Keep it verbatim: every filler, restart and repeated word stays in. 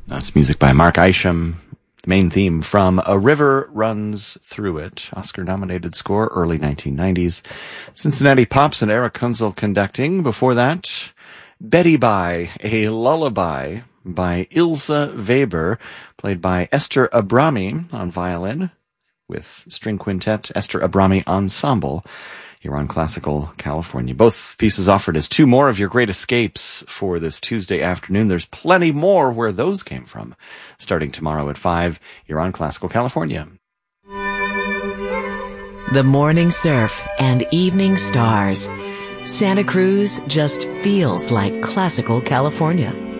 That's music by Mark Isham. The main theme from A River Runs Through It. Oscar-nominated score, early nineteen nineties. Cincinnati Pops and Eric Kunzel conducting. Before that, Betty Bye, a lullaby by Ilse Weber, played by Esther Abrami on violin, with string quintet, Esther Abrami Ensemble, here on Classical California. Both pieces offered as two more of your great escapes for this Tuesday afternoon. There's plenty more where those came from. Starting tomorrow at five, you're on Classical California. The morning surf and evening stars. Santa Cruz just feels like Classical California.